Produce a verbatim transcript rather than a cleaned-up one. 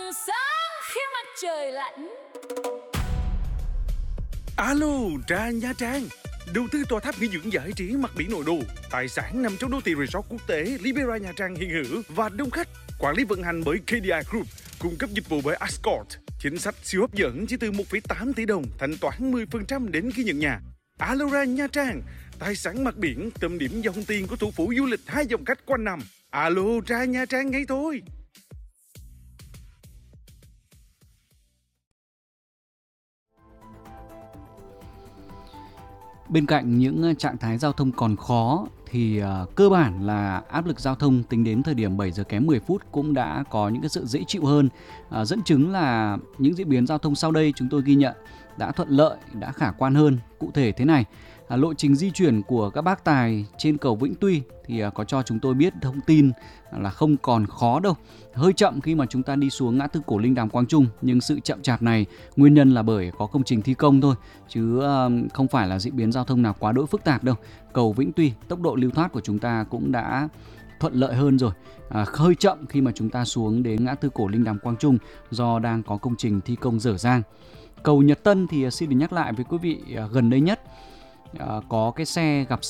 sáng khi mặt trời lặn. Alo, Trà Nha Trang. Đầu tư tòa tháp nghỉ dưỡng giải trí mặt biển nội đô, tài sản nằm trong đô thị resort quốc tế Libera Nha Trang hiện hữu và đông khách. Quản lý vận hành bởi ca đê i Group, cung cấp dịch vụ bởi Ascort. Chính sách siêu hấp dẫn chỉ từ một phẩy tám tỷ đồng, thanh toán mười phần trăm đến khi nhận nhà. Alora Nha Trang, tài sản mặt biển, tâm điểm dòng tiền của thủ phủ du lịch hai dòng khách quanh năm. Alo, Trà Nha Trang ngay thôi. Bên cạnh những trạng thái giao thông còn khó thì uh, cơ bản là áp lực giao thông tính đến thời điểm bảy giờ kém mười phút cũng đã có những cái sự dễ chịu hơn. Uh, dẫn chứng là những diễn biến giao thông sau đây chúng tôi ghi nhận đã thuận lợi, đã khả quan hơn. Cụ thể thế này, uh, lộ trình di chuyển của các bác tài trên cầu Vĩnh Tuy thì uh, có cho chúng tôi biết thông tin là không còn khó đâu. Hơi chậm khi mà chúng ta đi xuống ngã tư Cổ Linh Đàm Quang Trung, nhưng sự chậm chạp này nguyên nhân là bởi có công trình thi công thôi, chứ uh, không phải là diễn biến giao thông nào quá đỗi phức tạp đâu. Cầu Vĩnh Tuy, tốc độ lưu thoát của chúng ta cũng đã thuận lợi hơn rồi. À, hơi chậm khi mà chúng ta xuống đến ngã tư Cổ Linh Đàm Quang Trung do đang có công trình thi công dở dang. Cầu Nhật Tân thì xin được nhắc lại với quý vị, à, gần đây nhất à, có cái xe gặp